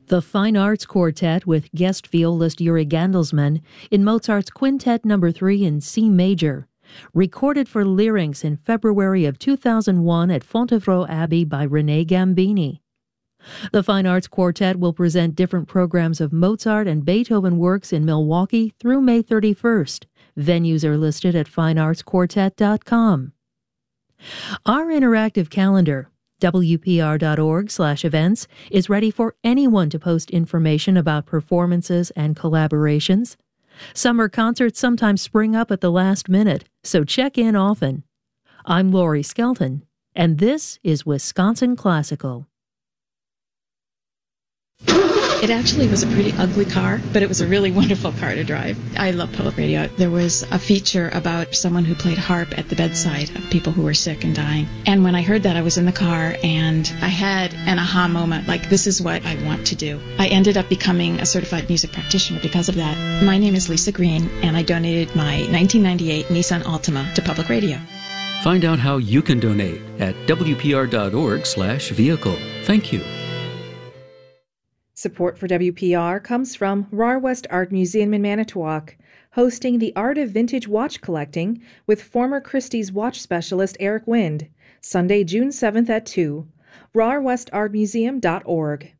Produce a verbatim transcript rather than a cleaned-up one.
The Fine Arts Quartet with guest violist Yuri Gandelsman in Mozart's Quintet Number three in C major, recorded for Lyrinx in February of two thousand one at Fontevraud Abbey by René Gambini. The Fine Arts Quartet will present different programs of Mozart and Beethoven works in Milwaukee through May thirty-first. Venues are listed at fine arts quartet dot com. Our interactive calendar, W P R dot org slash events, is ready for anyone to post information about performances and collaborations. Summer concerts sometimes spring up at the last minute, so check in often. I'm Lori Skelton, and this is Wisconsin Classical. It actually was a pretty ugly car, but it was a really wonderful car to drive. I love public radio. There was a feature about someone who played harp at the bedside of people who were sick and dying. And when I heard that, I was in the car and I had an aha moment, like, this is what I want to do. I ended up becoming a certified music practitioner because of that. My name is Lisa Green, and I donated my nineteen ninety-eight Nissan Altima to public radio. Find out how you can donate at W P R dot org slash vehicle. Thank you. Support for W P R comes from R A R West Art Museum in Manitowoc, hosting the Art of Vintage Watch Collecting with former Christie's watch specialist Eric Wind, Sunday, June seventh at two. R A R West Art Museum dot org.